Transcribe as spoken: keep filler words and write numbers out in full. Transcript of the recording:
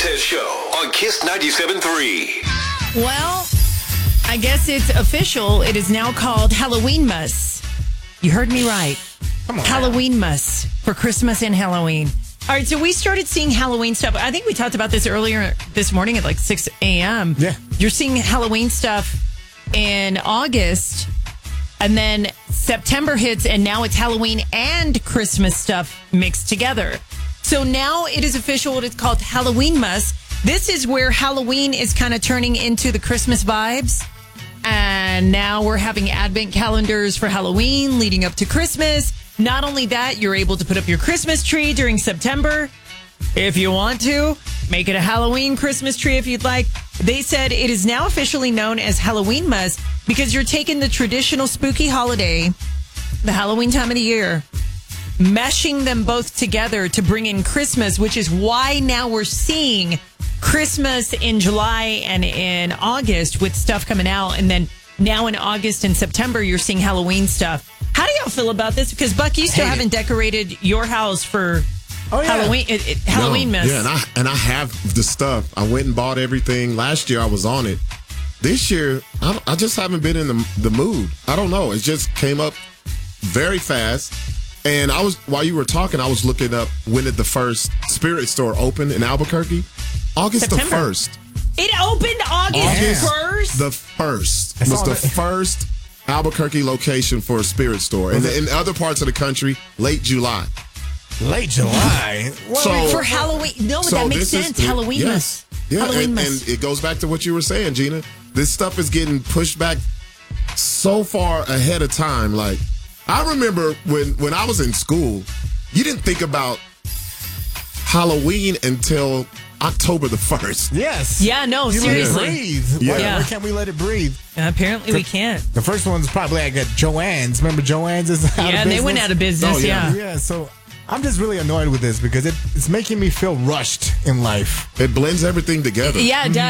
Cortez Show on Kiss ninety-seven point three. Well, I guess it's official. It is now called Halloween-mas. You heard me right. Come on. Halloween-mas for Christmas and Halloween. All right, so we started seeing Halloween stuff. I think we talked about this earlier this morning at like six a.m. Yeah. You're seeing Halloween stuff in August, and then September hits, and now it's Halloween and Christmas stuff mixed together. So now it is official. It's called Halloween-mas. This is where Halloween is kind of turning into the Christmas vibes. And now we're having advent calendars for Halloween leading up to Christmas. Not only that, you're able to put up your Christmas tree during September. If you want to, make it a Halloween Christmas tree if you'd like. They said it is now officially known as Halloween-mas because you're taking the traditional spooky holiday, the Halloween time of the year, meshing them both together to bring in Christmas, which is why now we're seeing Christmas in July and in August with stuff coming out. And then now in August and September, you're seeing Halloween stuff. How do y'all feel about this? Because, Buck, you still Hate haven't it. decorated your house for Oh, yeah. Halloween it, it, Halloween No, mess. Yeah, and I and I have the stuff. I went and bought everything. Last year I was on it. This year I, I just haven't been in the, the mood. I don't know. It just came up very fast. And I was while you were talking, I was looking up when did the first Spirit store open in Albuquerque? August September. the first. It opened August August first. The first That's was all the that- first Albuquerque location for a Spirit store. And in other parts of the country, late July. Late July. What So- are we- For Halloween. No, but So that makes this is- sense. Halloween yes. mess. Yeah, Halloween and, mess. and it goes back to what you were saying, Gina. This stuff is getting pushed back so far ahead of time. Like, I remember when, when I was in school, you didn't think about Halloween until October the first. yes. Yeah, no, You let it seriously. breathe. Yeah. Why, Yeah. why can't we let it breathe? Apparently we can't. The first one's probably like at Joann's. Remember Joann's is out Yeah, of they went business? out of business. Oh, yeah. yeah. Yeah, so I'm just really annoyed with this because it, it's making me feel rushed in life. It blends everything together. Yeah, it does.